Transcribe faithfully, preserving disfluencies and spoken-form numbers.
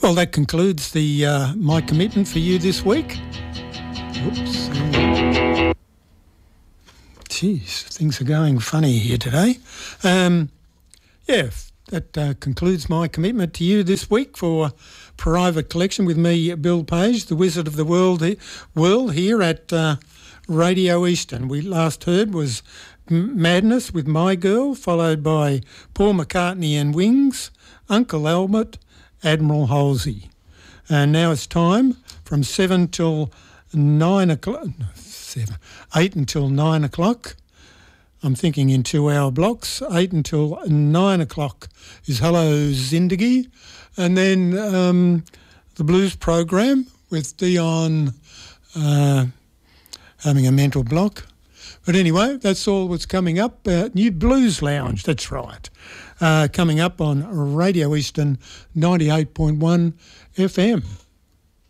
Well, that concludes the uh, my commitment for you this week. Oops. Jeez, things are going funny here today. Um, yeah, that uh, concludes my commitment to you this week for Private Collection with me, Bill Page, the Wizard of the World, world here at uh, Radio Eastern. We last heard was Madness with My Girl, followed by Paul McCartney and Wings, Uncle Albert, Admiral Halsey. And now it's time from seven till nine o'clock, seven, eight until nine o'clock. I'm thinking in two-hour blocks. Eight until nine o'clock is Hello Zindagi, and then um, the blues program with Dion uh, having a mental block. But anyway, that's all that's coming up. Uh, New Blues Lounge, that's right, uh, coming up on Radio Eastern ninety-eight point one F M.